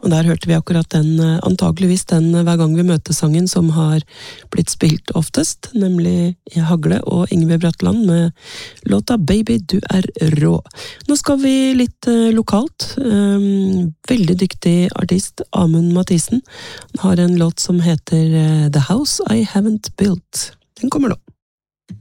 Og der hørte vi akkurat den, antageligvis den Hver gang vi møter sangen som har blitt spilt oftest, nemlig Hagle og Ingebjørg Bratland med låta Baby, du er rå. Nå skal vi litt lokalt. Veldig dyktig artist, Amund Mathisen. Han har en låt som heter The House I Haven't Built. Den kommer nå.